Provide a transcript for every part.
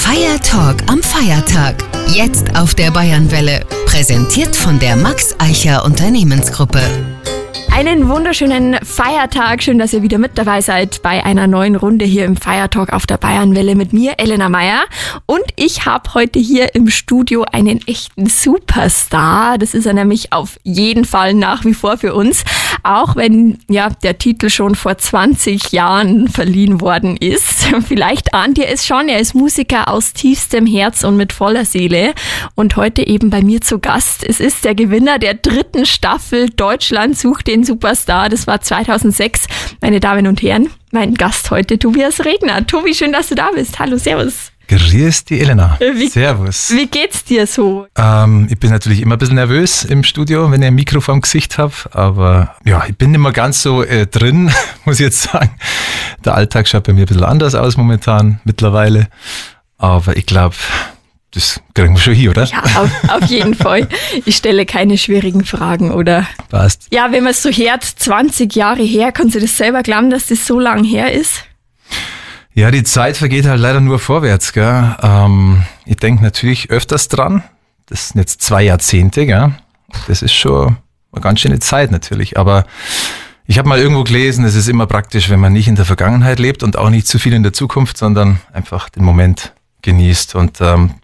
Fire Talk am Feiertag. Jetzt auf der Bayernwelle. Präsentiert von der Max Eicher Unternehmensgruppe. Einen wunderschönen Feiertag. Schön, dass ihr wieder mit dabei seid bei einer neuen Runde hier im Fire Talk auf der Bayernwelle mit mir, Elena Meyer. Und ich habe heute hier im Studio einen echten Superstar. Das ist er nämlich auf jeden Fall nach wie vor für uns. Auch wenn ja der Titel schon vor 20 Jahren verliehen worden ist. Vielleicht ahnt ihr es schon. Er ist Musiker aus tiefstem Herz und mit voller Seele. Und heute eben bei mir zu Gast. Es ist der Gewinner der 3. Staffel Deutschland sucht den Superstar. Das war 2006. Meine Damen und Herren, mein Gast heute, Tobias Regner. Tobi, schön, dass du da bist. Hallo, servus. Grüß die Elena. Servus. Wie geht's dir so? Ich bin natürlich immer ein bisschen nervös im Studio, wenn ich ein Mikro vorm Gesicht habe. Aber ja, ich bin nicht mehr ganz so drin, muss ich jetzt sagen. Der Alltag schaut bei mir ein bisschen anders aus momentan mittlerweile. Aber ich glaube, das kriegen wir schon hier, oder? Ja, auf jeden Fall. Ich stelle keine schwierigen Fragen, oder? Passt. Ja, wenn man es so hört, 20 Jahre her, kannst du das selber glauben, dass das so lang her ist? Ja, die Zeit vergeht halt leider nur vorwärts, gell? Ich denke natürlich öfters dran. Das sind jetzt 2 Jahrzehnte, gell? Das ist schon eine ganz schöne Zeit natürlich. Aber ich habe mal irgendwo gelesen, es ist immer praktisch, wenn man nicht in der Vergangenheit lebt und auch nicht zu viel in der Zukunft, sondern einfach den Moment genießt. Und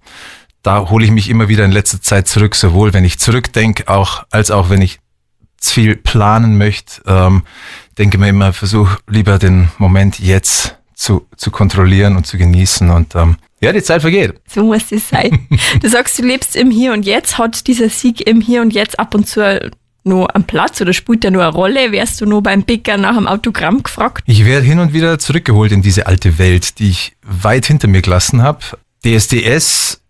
da hole ich mich immer wieder in letzter Zeit zurück, sowohl wenn ich zurückdenke, als auch wenn ich zu viel planen möchte. Denke mir immer, versuche lieber den Moment jetzt zu kontrollieren und zu genießen. Und ja, die Zeit vergeht. So muss es sein. Du sagst, du lebst im Hier und Jetzt. Hat dieser Sieg im Hier und Jetzt ab und zu noch am Platz oder spielt der nur eine Rolle? Wärst du nur beim Bäcker nach einem Autogramm gefragt? Ich werde hin und wieder zurückgeholt in diese alte Welt, die ich weit hinter mir gelassen habe. DSDS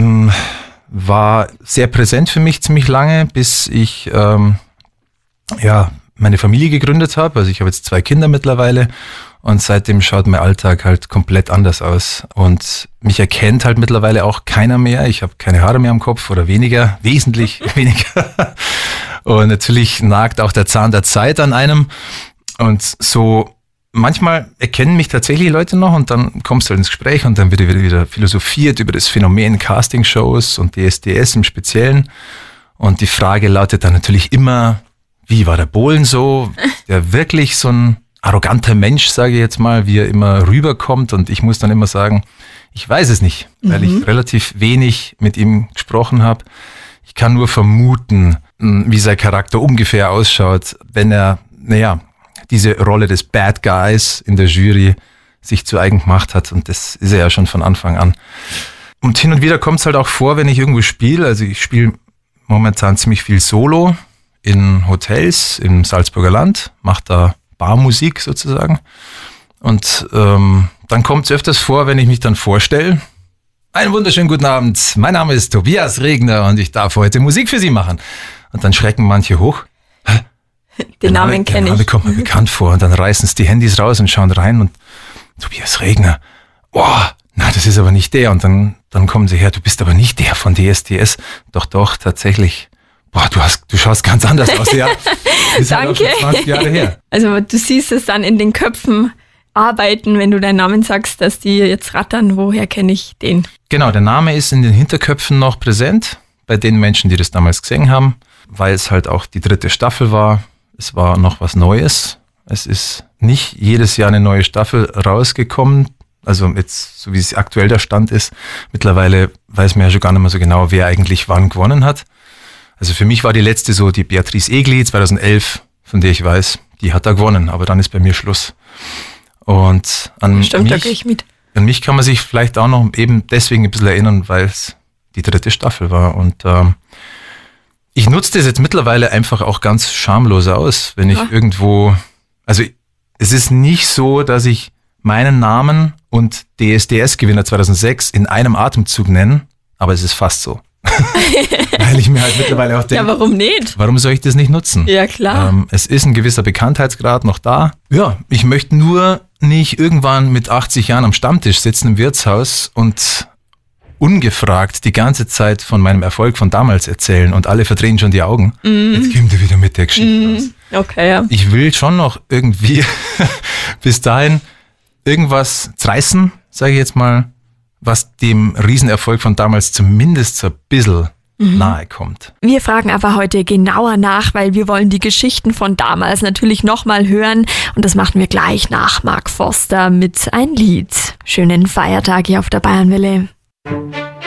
war sehr präsent für mich ziemlich lange, bis ich meine Familie gegründet habe. Also ich habe jetzt 2 Kinder mittlerweile und seitdem schaut mein Alltag halt komplett anders aus. Und mich erkennt halt mittlerweile auch keiner mehr. Ich habe keine Haare mehr am Kopf oder weniger, wesentlich weniger. Und natürlich nagt auch der Zahn der Zeit an einem. Und so manchmal erkennen mich tatsächlich Leute noch und dann kommst du halt ins Gespräch und dann wird wieder philosophiert über das Phänomen Castingshows und DSDS im Speziellen. Und die Frage lautet dann natürlich immer, wie war der Bohlen so? Der wirklich so ein arroganter Mensch, sage ich jetzt mal, wie er immer rüberkommt. Und ich muss dann immer sagen, ich weiß es nicht, weil ich relativ wenig mit ihm gesprochen habe. Ich kann nur vermuten, wie sein Charakter ungefähr ausschaut, wenn er, diese Rolle des Bad Guys in der Jury sich zu eigen gemacht hat. Und das ist er ja schon von Anfang an. Und hin und wieder kommt es halt auch vor, wenn ich irgendwo spiele. Also ich spiele momentan ziemlich viel Solo in Hotels im Salzburger Land, mache da Barmusik sozusagen. Und dann kommt es öfters vor, wenn ich mich dann vorstelle. Einen wunderschönen guten Abend, mein Name ist Tobias Regner und ich darf heute Musik für Sie machen. Und dann schrecken manche hoch. Den Namen kenne ich. Der Name kommt mir bekannt vor. Und dann reißen sie die Handys raus und schauen rein und Tobias Regner. Boah, na, das ist aber nicht der. Und dann kommen sie her, du bist aber nicht der von DSDS. Doch, tatsächlich. Boah, du schaust ganz anders aus. Ja, ist Danke. Halt auch schon 20 Jahre her. Also du siehst es dann in den Köpfen arbeiten, wenn du deinen Namen sagst, dass die jetzt rattern, woher kenne ich den? Genau, der Name ist in den Hinterköpfen noch präsent, bei den Menschen, die das damals gesehen haben, weil es halt auch die 3. Staffel war. Es war noch was Neues. Es ist nicht jedes Jahr eine neue Staffel rausgekommen. Also jetzt, so wie es aktuell der Stand ist. Mittlerweile weiß man ja schon gar nicht mehr so genau, wer eigentlich wann gewonnen hat. Also für mich war die letzte so die Beatrice Egli 2011, von der ich weiß, die hat da gewonnen. Aber dann ist bei mir Schluss. Und an mich kann man sich vielleicht auch noch eben deswegen ein bisschen erinnern, weil es die 3. Staffel war. Und ich nutze das jetzt mittlerweile einfach auch ganz schamlos aus, wenn ich irgendwo, also es ist nicht so, dass ich meinen Namen und DSDS-Gewinner 2006 in einem Atemzug nenne, aber es ist fast so. Weil ich mir halt mittlerweile auch denke, ja, warum nicht? Warum soll ich das nicht nutzen? Ja, klar. Es ist ein gewisser Bekanntheitsgrad noch da. Ja, ich möchte nur nicht irgendwann mit 80 Jahren am Stammtisch sitzen im Wirtshaus und ungefragt die ganze Zeit von meinem Erfolg von damals erzählen und alle verdrehen schon die Augen. Jetzt kommt er wieder mit der Geschichte raus. Okay, ja. Ich will schon noch irgendwie bis dahin irgendwas zerreißen, sage ich jetzt mal, was dem Riesenerfolg von damals zumindest so ein bisschen nahe kommt. Wir fragen aber heute genauer nach, weil wir wollen die Geschichten von damals natürlich nochmal hören. Und das machen wir gleich nach Mark Forster mit ein Lied. Schönen Feiertag hier auf der Bayernwelle.